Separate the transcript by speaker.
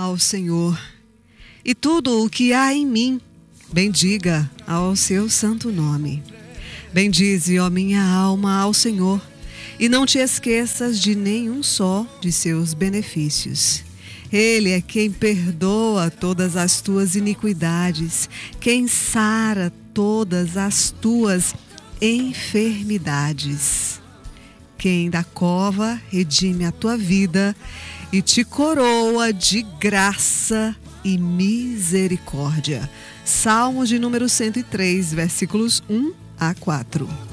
Speaker 1: ao Senhor, e tudo o que há em mim, bendiga ao seu santo nome. Bendize, ó minha alma, ao Senhor, e não te esqueças de nenhum só de seus benefícios. Ele é quem perdoa todas as tuas iniquidades, quem sara todas as tuas enfermidades, quem da cova redime a tua vida e te coroa de graça e misericórdia. Salmos de número 103, versículos 1 a 4.